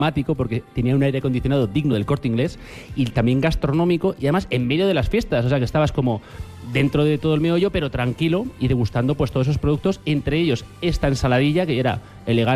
porque tenía un aire acondicionado digno del Corte Inglés y también gastronómico, y además en medio de las fiestas, o sea que estabas como dentro de todo el meollo, pero tranquilo y degustando pues todos esos productos, entre ellos esta ensaladilla que era elegante